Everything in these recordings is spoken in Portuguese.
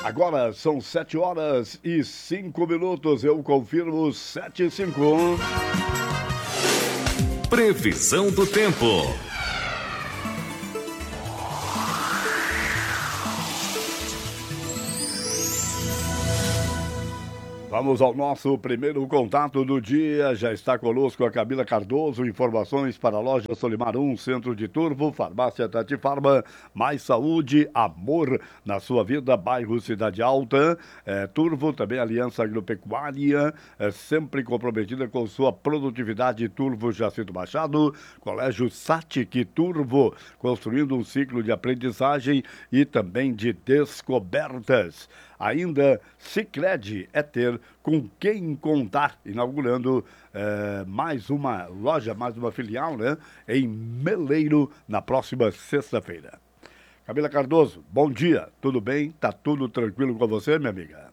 Agora são 7h05. Eu confirmo 7h05. Previsão do tempo. Vamos ao nosso primeiro contato do dia. Já está conosco a Camila Cardoso. Informações para a loja Solimar 1, Centro de Turvo, Farmácia Tati Farma, mais saúde, amor na sua vida, bairro Cidade Alta. Turvo, também Aliança Agropecuária, sempre comprometida com sua produtividade. Turvo Jacinto Machado, Colégio Satic Turvo, construindo um ciclo de aprendizagem e também de descobertas. Ainda Sicredi é ter com quem contar, inaugurando mais uma loja, mais uma filial, né, em Meleiro, na próxima sexta-feira. Camila Cardoso, bom dia, tudo bem? Tá tudo tranquilo com você, minha amiga?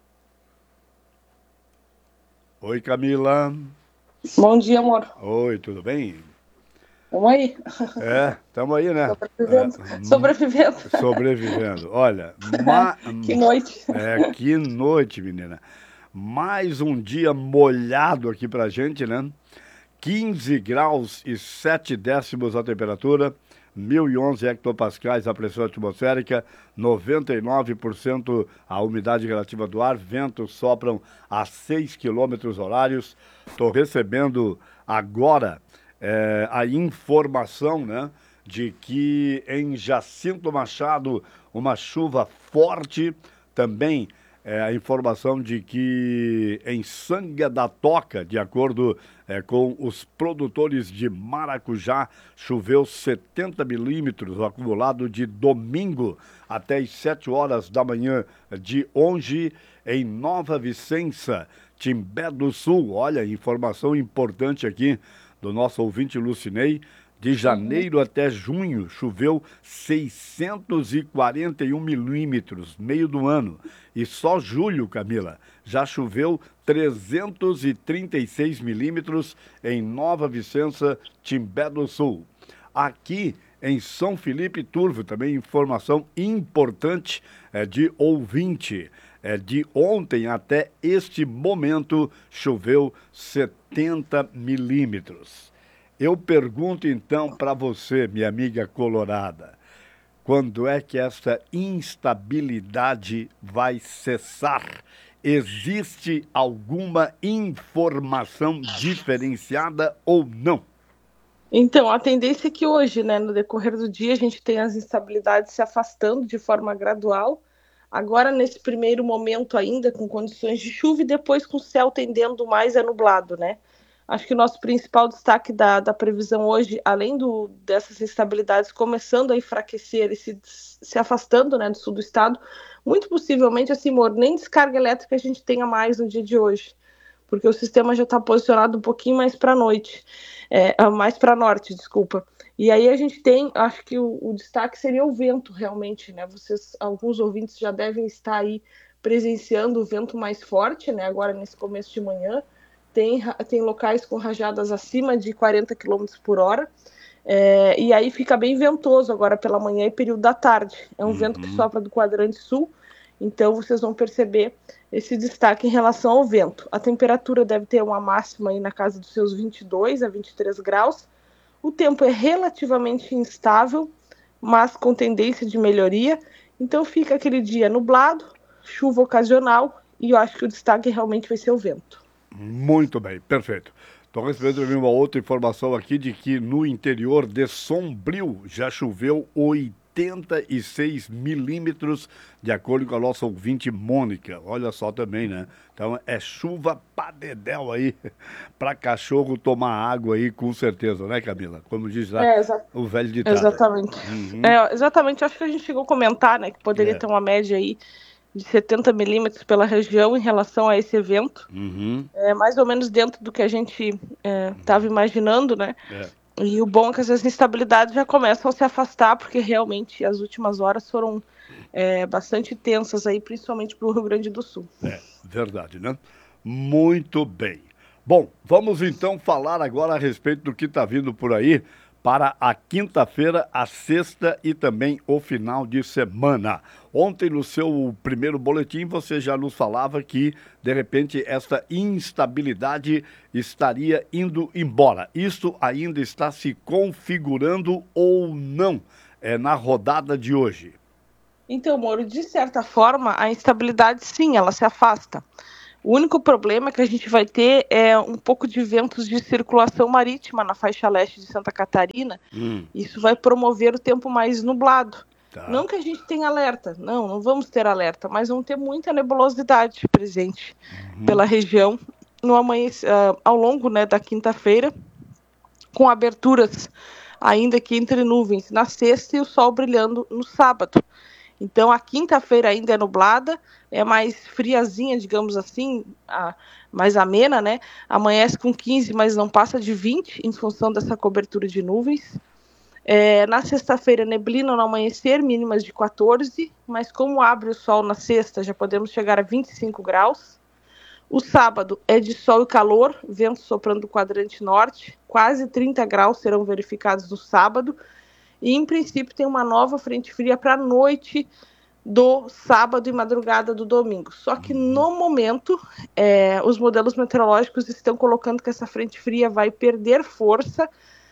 Oi, Camila. Bom dia, amor. Oi, tudo bem? Vamos aí. Estamos aí, né? Sobrevivendo. Olha, que noite. Que noite, menina. Mais um dia molhado aqui pra gente, né? 15 graus e 7 décimos a temperatura, 1.011 hectopascais a pressão atmosférica, 99% a umidade relativa do ar, ventos sopram a 6 quilômetros horários. Estou recebendo agora a informação, né, de que em Jacinto Machado uma chuva forte, também a informação de que em Sanga da Toca, de acordo com os produtores de maracujá, choveu 70 milímetros, o acumulado de domingo até as 7 horas da manhã de hoje, em Nova Vicença, Timbé do Sul. Olha, informação importante aqui do nosso ouvinte Lucinei. De janeiro até junho, choveu 641 milímetros, meio do ano. E só julho, Camila, já choveu 336 milímetros em Nova Vicença, Timbé do Sul. Aqui em São Felipe Turvo, também informação importante de ouvinte. De ontem até este momento, choveu 70 milímetros. Eu pergunto então para você, minha amiga colorada, quando é que essa instabilidade vai cessar? Existe alguma informação diferenciada ou não? Então, a tendência é que hoje, né, no decorrer do dia, a gente tem as instabilidades se afastando de forma gradual. Agora, nesse primeiro momento ainda, com condições de chuva, e depois com o céu tendendo mais a nublado, né? Acho que o nosso principal destaque da previsão hoje, além dessas instabilidades começando a enfraquecer e se afastando, né, do sul do estado, muito possivelmente, assim, amor, nem descarga elétrica a gente tenha mais no dia de hoje, porque o sistema já está posicionado um pouquinho mais para noite, mais para norte, desculpa. E aí a gente tem, acho que o destaque seria o vento, realmente, né? Alguns ouvintes já devem estar aí presenciando o vento mais forte, né? Agora nesse começo de manhã. Tem locais com rajadas acima de 40 km por hora, e aí fica bem ventoso agora pela manhã e período da tarde. É um vento que sopra do quadrante sul, então vocês vão perceber esse destaque em relação ao vento. A temperatura deve ter uma máxima aí na casa dos seus 22 a 23 graus. O tempo é relativamente instável, mas com tendência de melhoria. Então fica aquele dia nublado, chuva ocasional, e eu acho que o destaque realmente vai ser o vento. Muito bem, perfeito. Estou recebendo uma outra informação aqui de que no interior de Sombrio já choveu 86 milímetros, de acordo com a nossa ouvinte Mônica. Olha só também, né? Então é chuva pra dedéu aí, para cachorro tomar água aí, com certeza, né, Camila? Como diz lá o velho ditado. Exatamente. Exatamente, acho que a gente chegou a comentar, né, que poderia ter uma média aí de 70 milímetros pela região em relação a esse evento. Mais ou menos dentro do que a gente estava imaginando, né? E o bom é que essas instabilidades já começam a se afastar, porque realmente as últimas horas foram bastante tensas aí, principalmente para o Rio Grande do Sul. Verdade, né? Muito bem. Bom, vamos então falar agora a respeito do que está vindo por aí para a quinta-feira, a sexta e também o final de semana. Ontem, no seu primeiro boletim, você já nos falava que, de repente, esta instabilidade estaria indo embora. Isso ainda está se configurando ou não na rodada de hoje? Então, Moro, de certa forma, a instabilidade, sim, ela se afasta. O único problema que a gente vai ter é um pouco de ventos de circulação marítima na faixa leste de Santa Catarina. Isso vai promover o tempo mais nublado. Tá. Não que a gente tenha alerta, não vamos ter alerta, mas vamos ter muita nebulosidade presente pela região no ao longo, né, da quinta-feira, com aberturas ainda que entre nuvens na sexta e o sol brilhando no sábado. Então, a quinta-feira ainda é nublada, é mais friazinha, digamos assim, mais amena, né? Amanhece com 15, mas não passa de 20, em função dessa cobertura de nuvens. Na sexta-feira, neblina no amanhecer, mínimas de 14, mas como abre o sol na sexta, já podemos chegar a 25 graus. O sábado é de sol e calor, vento soprando do quadrante norte, quase 30 graus serão verificados no sábado. E, em princípio, tem uma nova frente fria para a noite do sábado e madrugada do domingo. Só que, no momento, os modelos meteorológicos estão colocando que essa frente fria vai perder força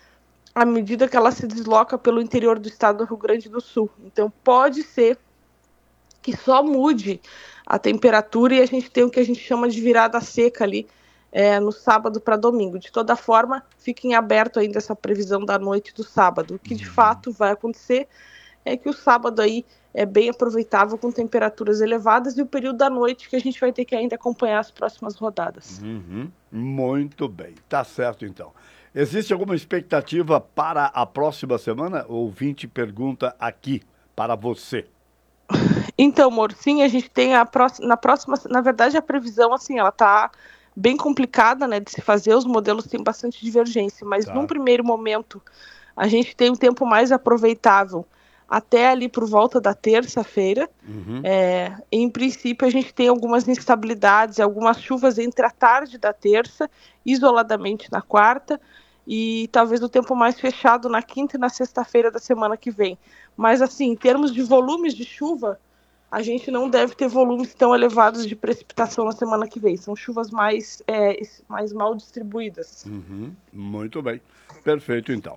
à medida que ela se desloca pelo interior do estado do Rio Grande do Sul. Então, pode ser que só mude a temperatura e a gente tem o que a gente chama de virada seca ali, no sábado para domingo. De toda forma, fica em aberto ainda essa previsão da noite do sábado. O que de fato vai acontecer é que o sábado aí é bem aproveitável com temperaturas elevadas e o período da noite que a gente vai ter que ainda acompanhar as próximas rodadas. Muito bem, tá certo então. Existe alguma expectativa para a próxima semana? O ouvinte pergunta aqui para você. Então, Moro, sim, a gente tem na verdade a previsão, assim, ela tá bem complicada, né, de se fazer, os modelos têm bastante divergência, mas num primeiro momento a gente tem um tempo mais aproveitável até ali por volta da terça-feira. Em princípio a gente tem algumas instabilidades, algumas chuvas entre a tarde da terça, isoladamente na quarta, e talvez o tempo mais fechado na quinta e na sexta-feira da semana que vem. Mas assim, em termos de volumes de chuva, a gente não deve ter volumes tão elevados de precipitação na semana que vem. São chuvas mais mal distribuídas. Muito bem. Perfeito, então.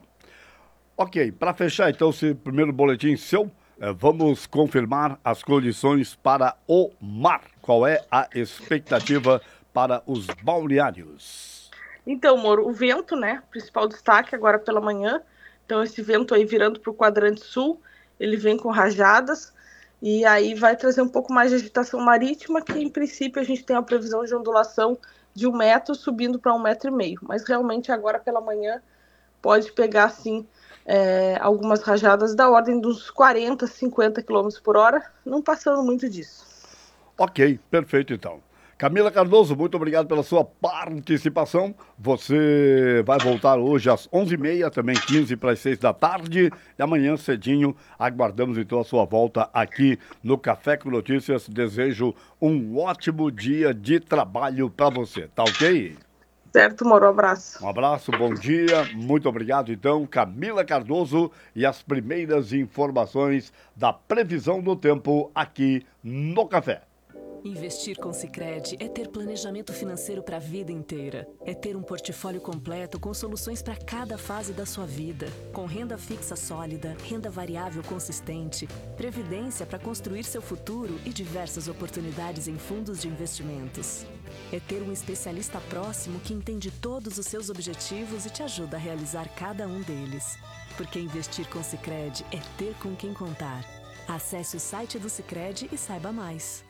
Ok, para fechar, então, esse primeiro boletim seu, vamos confirmar as condições para o mar. Qual é a expectativa para os balneários? Então, Moro, o vento, né, principal destaque agora pela manhã. Então, esse vento aí virando para o quadrante sul, ele vem com rajadas. E aí vai trazer um pouco mais de agitação marítima, que em princípio a gente tem a previsão de ondulação de 1 metro subindo para 1,5 metro. Mas realmente agora pela manhã pode pegar sim algumas rajadas da ordem dos 40, 50 km por hora, não passando muito disso. Ok, perfeito então. Camila Cardoso, muito obrigado pela sua participação. Você vai voltar hoje às 11h30, também 15 para as 6 da tarde. E amanhã cedinho aguardamos então a sua volta aqui no Café com Notícias. Desejo um ótimo dia de trabalho para você, tá ok? Certo, Moro, um abraço. Um abraço, bom dia, muito obrigado então, Camila Cardoso, e as primeiras informações da previsão do tempo aqui no Café. Investir com Sicredi é ter planejamento financeiro para a vida inteira. É ter um portfólio completo com soluções para cada fase da sua vida. Com renda fixa sólida, renda variável consistente, previdência para construir seu futuro e diversas oportunidades em fundos de investimentos. É ter um especialista próximo que entende todos os seus objetivos e te ajuda a realizar cada um deles. Porque investir com Sicredi é ter com quem contar. Acesse o site do Sicredi e saiba mais.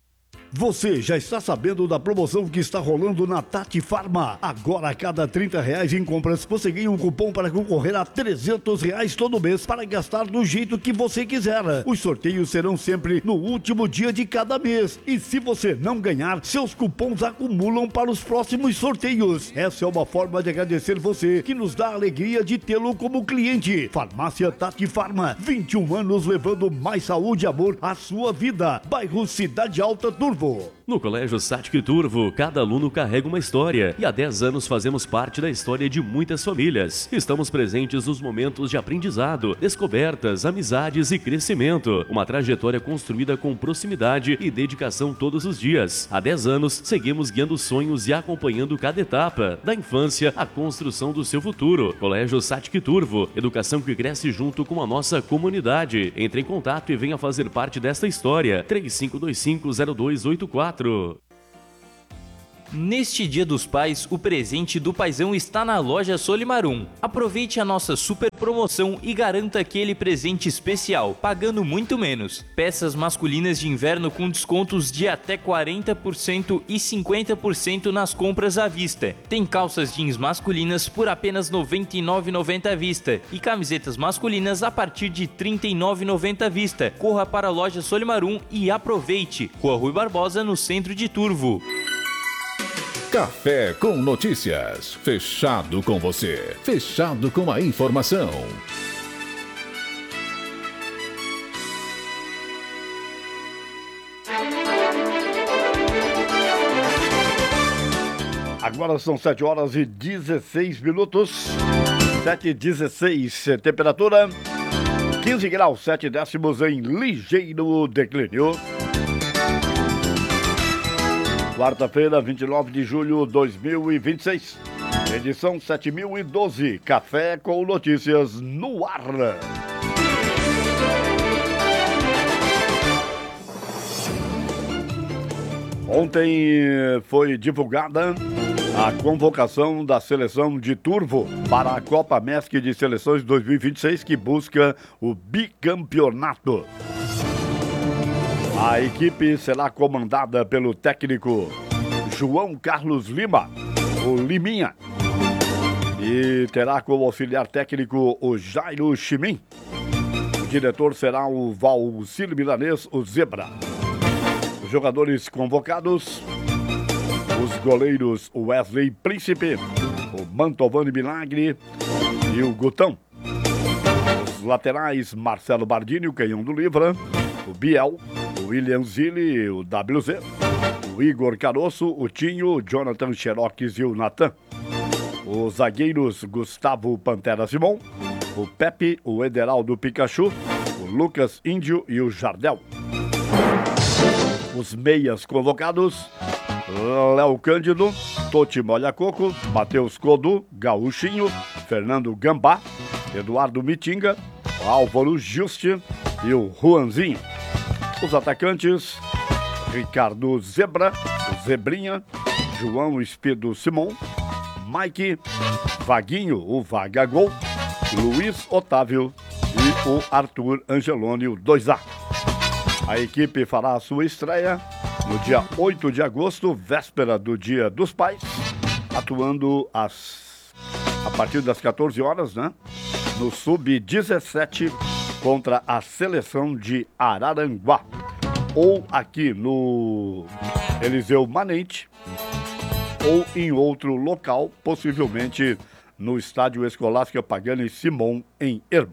Você já está sabendo da promoção que está rolando na Tati Farma? Agora, a cada R$30 em compras, você ganha um cupom para concorrer a R$300 todo mês para gastar do jeito que você quiser. Os sorteios serão sempre no último dia de cada mês. E se você não ganhar, seus cupons acumulam para os próximos sorteios. Essa é uma forma de agradecer você, que nos dá a alegria de tê-lo como cliente. Farmácia Tati Farma, 21 anos levando mais saúde e amor à sua vida. Bairro Cidade Alta, Turvo. No Colégio Satic Turvo, cada aluno carrega uma história e há 10 anos fazemos parte da história de muitas famílias. Estamos presentes nos momentos de aprendizado, descobertas, amizades e crescimento. Uma trajetória construída com proximidade e dedicação todos os dias. Há 10 anos, seguimos guiando sonhos e acompanhando cada etapa, da infância à construção do seu futuro. Colégio Satic Turvo, educação que cresce junto com a nossa comunidade. Entre em contato e venha fazer parte desta história. 35250284. Neste Dia dos Pais, o presente do paizão está na loja Solimarum. Aproveite a nossa super promoção e garanta aquele presente especial, pagando muito menos. Peças masculinas de inverno com descontos de até 40% e 50% nas compras à vista. Tem calças jeans masculinas por apenas R$ 99,90 à vista e camisetas masculinas a partir de R$ 39,90 à vista. Corra para a loja Solimarum e aproveite. Rua Rui Barbosa, no centro de Turvo. Café com Notícias. Fechado com você. Fechado com a informação. Agora são 7 horas e 16 minutos. 7h16, temperatura 15 graus, 7 décimos em ligeiro declínio. Quarta-feira, 29 de julho de 2026. Edição 7012. Café com Notícias no ar. Ontem foi divulgada a convocação da seleção de Turvo para a Copa MESC de Seleções 2026, que busca o bicampeonato. A equipe será comandada pelo técnico João Carlos Lima, o Liminha, e terá como auxiliar técnico o Jairo Chimin. O diretor será o Valcir Milanês, o Zebra. Os jogadores convocados: os goleiros Wesley Príncipe, o Mantovani Milagre e o Gutão. Os laterais Marcelo Bardini, o Canhão do Livra, o Biel, o William Zilli, o WZ, o Igor Caroço, o Tinho, o Jonathan Xerox e o Natan. Os zagueiros Gustavo Pantera Simon, o Pepe, o Ederaldo Pikachu, o Lucas Índio e o Jardel. Os meias convocados: Léo Cândido, Toti Molha-Coco, Matheus Codu, Gaúchinho, Fernando Gambá, Eduardo Mitinga, Álvaro Juste e o Juanzinho. Os atacantes: Ricardo Zebra, o Zebrinha, João Espido Simon, Mike, Vaguinho, o Vagagol, Luiz Otávio e o Arthur Angeloni, o 2A. A equipe fará a sua estreia no dia 8 de agosto, véspera do Dia dos Pais, atuando a partir das 14 horas, né? No Sub-17 contra a seleção de Araranguá. Ou aqui no Eliseu Manente, ou em outro local, possivelmente no Estádio Escolástica Pagani Simon, em Ermo.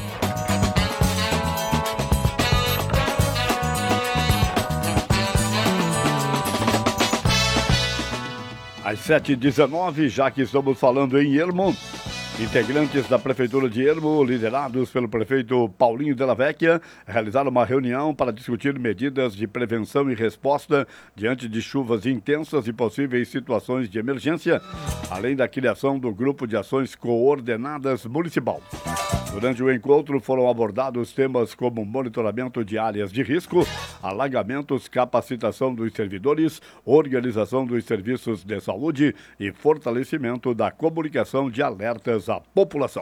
Às 7h19, já que estamos falando em Ermo, integrantes da Prefeitura de Ermo, liderados pelo prefeito Paulinho Della Vecchia, realizaram uma reunião para discutir medidas de prevenção e resposta diante de chuvas intensas e possíveis situações de emergência, além da criação do Grupo de Ações Coordenadas Municipal. Durante o encontro foram abordados temas como monitoramento de áreas de risco, alagamentos, capacitação dos servidores, organização dos serviços de saúde e fortalecimento da comunicação de alertas à população.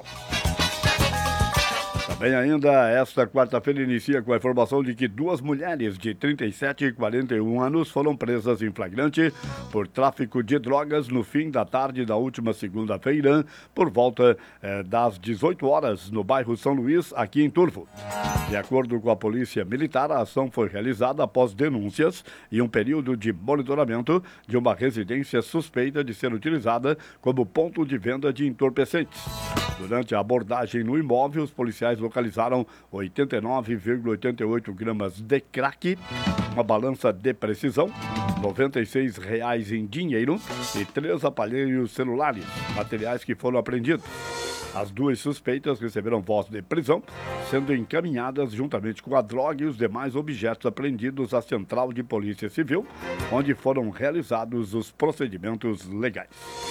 Também ainda, esta quarta-feira inicia com a informação de que 2 mulheres de 37 e 41 anos foram presas em flagrante por tráfico de drogas no fim da tarde da última segunda-feira, por volta das 18 horas, no bairro São Luís, aqui em Turvo. De acordo com a Polícia Militar, a ação foi realizada após denúncias e um período de monitoramento de uma residência suspeita de ser utilizada como ponto de venda de entorpecentes. Durante a abordagem no imóvel, os policiais localizaram 89,88 gramas de crack, uma balança de precisão, R$ 96 em dinheiro e 3 aparelhos celulares, materiais que foram apreendidos. As 2 suspeitas receberam voz de prisão, sendo encaminhadas juntamente com a droga e os demais objetos apreendidos à Central de Polícia Civil, onde foram realizados os procedimentos legais.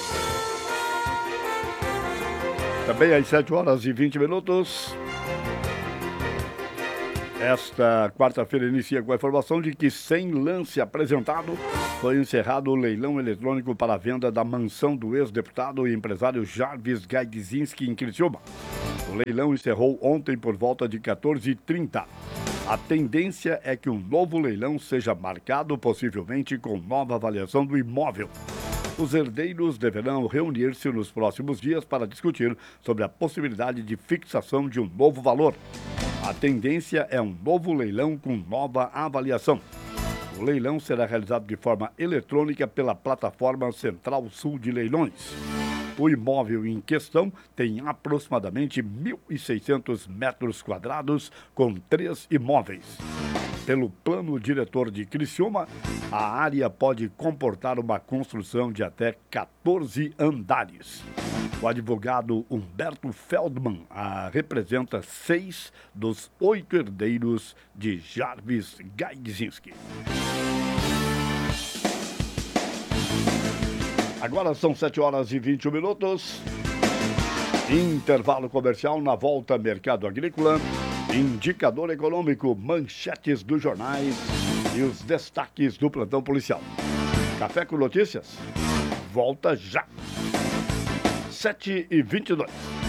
Também às 7h20. Esta quarta-feira inicia com a informação de que, sem lance apresentado, foi encerrado o leilão eletrônico para a venda da mansão do ex-deputado e empresário Jarvis Gaidzinski em Criciúma. O leilão encerrou ontem por volta de 14h30. A tendência é que um novo leilão seja marcado, possivelmente com nova avaliação do imóvel. Os herdeiros deverão reunir-se nos próximos dias para discutir sobre a possibilidade de fixação de um novo valor. A tendência é um novo leilão com nova avaliação. O leilão será realizado de forma eletrônica pela plataforma Central Sul de Leilões. O imóvel em questão tem aproximadamente 1.600 metros quadrados, com 3 imóveis. Pelo plano diretor de Criciúma, a área pode comportar uma construção de até 14 andares. O advogado Humberto Feldman representa 6 dos 8 herdeiros de Jarvis Gaidzinski. Agora são 7h21. Intervalo comercial. Na volta, mercado agrícola, indicador econômico, manchetes dos jornais e os destaques do plantão policial. Café com notícias? Volta já. 7h22.